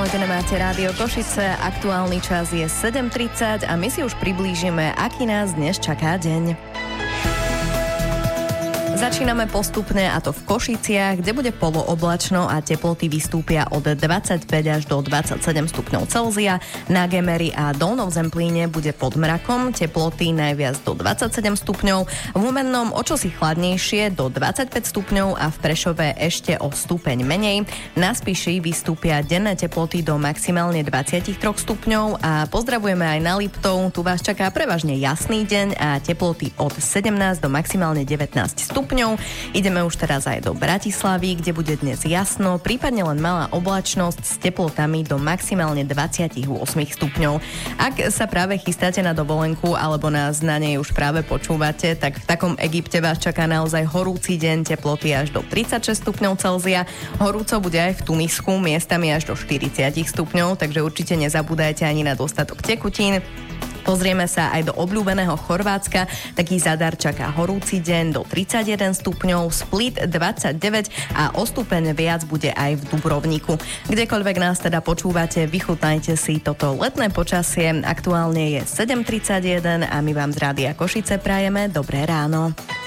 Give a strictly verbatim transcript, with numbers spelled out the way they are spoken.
Naladené máte Rádio Košice, aktuálny čas je sedem tridsať a my si už priblížime, aký nás dnes čaká deň. Začíname postupne, a to v Košiciach, kde bude polooblačno a teploty vystúpia od dvadsaťpäť až do dvadsaťsedem stupňov Celzia. Na Gemeri a Dolnom Zemplíne bude pod mrakom, teploty najviac do dvadsaťsedem stupňov, v Humennom o čosi chladnejšie do dvadsaťpäť stupňov a v Prešove ešte o stupeň menej. Na Spiši vystúpia denné teploty do maximálne dvadsaťtri stupňov a pozdravujeme aj na Liptov. Tu vás čaká prevažne jasný deň a teploty od sedemnásť do maximálne devätnásť stupňov. Ideme už teraz aj do Bratislavy, kde bude dnes jasno, prípadne len malá oblačnosť s teplotami do maximálne dvadsaťosem stupňov. Ak sa práve chystáte na dovolenku alebo nás na nej už práve počúvate, tak v takom Egypte vás čaká naozaj horúci deň, teploty až do tridsaťšesť stupňov Celzia. Horúco bude aj v Tunisku, miestami až do štyridsať stupňov, takže určite nezabúdajte ani na dostatok tekutín. Pozrieme sa aj do obľúbeného Chorvátska. Taký Zadar čaká horúci deň do tridsaťjeden stupňov, Split dvadsaťdeväť a o stupeň viac bude aj v Dubrovniku. Kdekoľvek nás teda počúvate, vychutnajte si toto letné počasie. Aktuálne je sedem tridsaťjeden a my vám z Rádia Košice prajeme dobré ráno.